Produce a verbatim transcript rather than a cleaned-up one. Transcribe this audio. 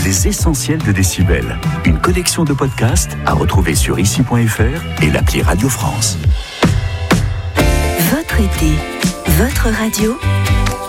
Les essentiels de Décibel. Une collection de podcasts à retrouver sur ici point f r et l'appli Radio France. Votre été, votre radio,